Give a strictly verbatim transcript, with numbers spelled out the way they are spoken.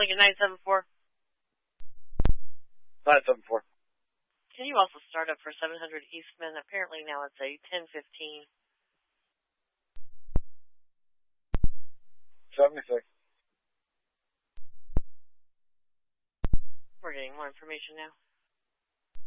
Lincoln nine seven four. nine seven four. Can you also start up for seven hundred Eastman? Apparently now it's a ten fifteen. seventy-six. We're getting more information now.